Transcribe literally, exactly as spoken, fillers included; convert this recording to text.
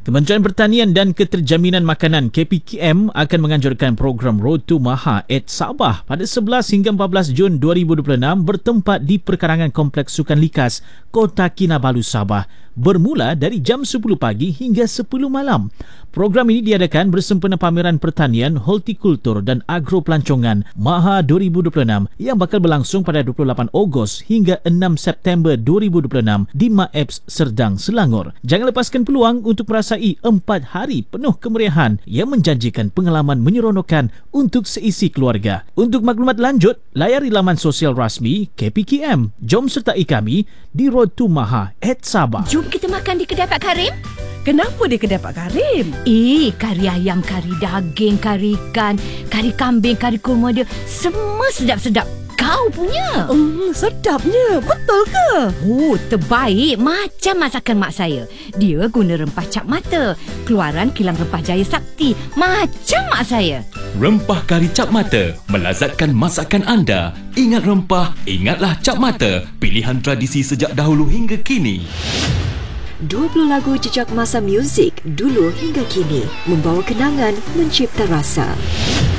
Kementerian Pertanian dan Keterjaminan Makanan K P K M akan menganjurkan program Road to Maha at Sabah pada sebelas hingga empat belas Jun dua ribu dua puluh enam bertempat di perkarangan Kompleks Sukan Likas, Kota Kinabalu, Sabah, bermula dari jam sepuluh pagi hingga sepuluh malam. Program ini diadakan bersempena Pameran Pertanian, Hortikultur dan Agropelancongan Maha dua ribu dua puluh enam yang bakal berlangsung pada dua puluh lapan Ogos hingga enam September dua ribu dua puluh enam di Maebs, Serdang, Selangor. Jangan lepaskan peluang untuk merasai empat hari penuh kemeriahan yang menjanjikan pengalaman menyeronokkan untuk seisi keluarga. Untuk maklumat lanjut, layari laman sosial rasmi K P K M. Jom sertai kami di Road to Maha at Sabah. Jom kita makan di kedai Pak Karim. Kenapa di kedai Pak Karim? Eh, kari ayam, kari daging, kari ikan, kari kambing, kari kurma dia semua sedap-sedap. Kau punya. Hmm, sedapnya. Betul ke? Oh, terbaik macam masakan mak saya. Dia guna rempah cap mata, keluaran kilang rempah Jaya Sakti, macam mak saya. Rempah kari cap mata melazatkan masakan anda. Ingat rempah, ingatlah cap mata. Pilihan tradisi sejak dahulu hingga kini. dua puluh lagu jejak masa muzik dulu hingga kini, membawa kenangan, mencipta rasa.